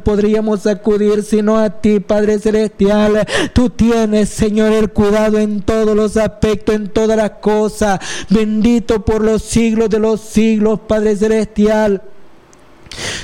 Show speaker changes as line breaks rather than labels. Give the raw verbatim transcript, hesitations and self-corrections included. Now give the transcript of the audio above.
podríamos acudir sino a ti, Padre Celestial. Tú tienes, Señor, el cuidado en todos los aspectos, en todas las cosas. Bendito por los siglos de los siglos, Padre Celestial.